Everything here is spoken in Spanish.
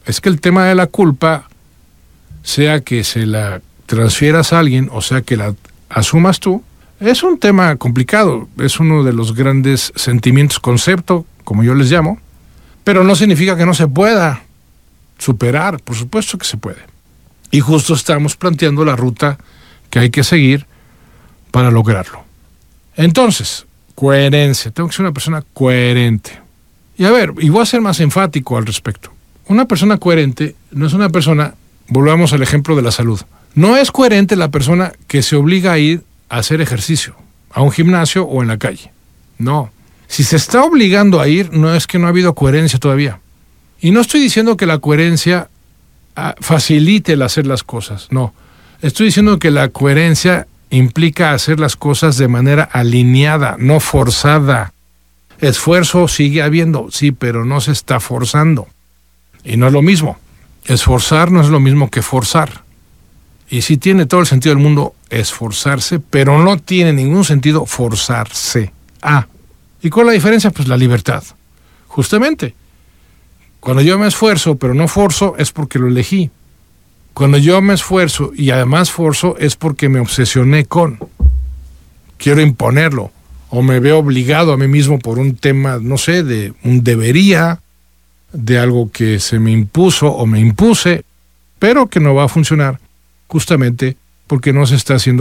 es que el tema de la culpa, sea que se la transfieras a alguien o sea que la asumas tú, es un tema complicado, es uno de los grandes sentimientos concepto, como yo les llamo, pero no significa que no se pueda superar, por supuesto que se puede. Y justo estamos planteando la ruta que hay que seguir para lograrlo. Entonces, coherencia, tengo que ser una persona coherente. Y a ver, y voy a ser más enfático al respecto. Una persona coherente no es una persona, volvamos al ejemplo de la salud, no es coherente la persona que se obliga a ir a hacer ejercicio, a un gimnasio o en la calle. No. Si se está obligando a ir, no es que no ha habido coherencia todavía. Y no estoy diciendo que la coherencia facilite el hacer las cosas, no. Estoy diciendo que la coherencia implica hacer las cosas de manera alineada, no forzada. Esfuerzo sigue habiendo, sí, pero no se está forzando. Y no es lo mismo. Esforzar no es lo mismo que forzar. Y sí tiene todo el sentido del mundo esforzarse, pero no tiene ningún sentido forzarse. ¿Y cuál es la diferencia? Pues la libertad. Justamente. Cuando yo me esfuerzo, pero no forzo, es porque lo elegí. Cuando yo me esfuerzo y además forzo, es porque me obsesioné con. Quiero imponerlo. O me veo obligado a mí mismo por un tema, no sé, de un debería, de algo que se me impuso o me impuse, pero que no va a funcionar justamente porque no se está haciendo